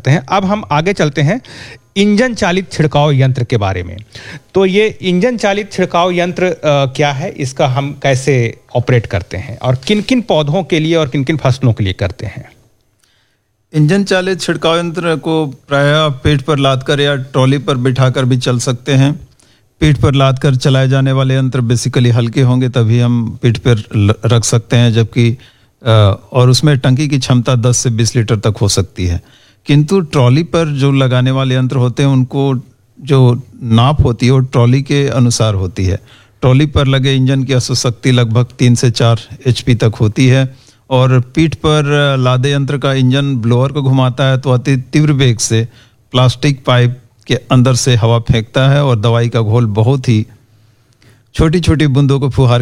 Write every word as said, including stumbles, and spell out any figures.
सकते हैं। अब हम आगे चलते हैं इंजन चालित छिड़काव यंत्र के बारे में। तो ये इंजन चालित छिड़काव यंत्र आ, क्या है, इसका हम कैसे ऑपरेट करते हैं और किन किन पौधों के लिए और किन किन फसलों के लिए करते हैं? इंजन चालित छिड़काव यंत्र को प्रायः पीठ पर लादकर या ट्रॉली पर बिठाकर भी चल सकते हैं। पीठ पर लादकर चलाए जाने वाले यंत्र बेसिकली हल्के होंगे, तभी हम पीठ पर रख सकते हैं, जबकि और उसमें टंकी की क्षमता दस से बीस लीटर तक हो सकती है। किंतु ट्रॉली पर जो लगाने वाले यंत्र होते हैं उनको जो नाप होती है वो ट्रॉली के अनुसार होती है। ट्रॉली पर लगे इंजन की अश्व शक्ति लगभग तीन से चार एचपी तक होती है और पीठ पर लादे यंत्र का इंजन ब्लोअर को घुमाता है तो अति तीव्र वेग से प्लास्टिक पाइप के अंदर से हवा फेंकता है और दवाई का घोल बहुत ही छोटी छोटी बूंदों को फुहार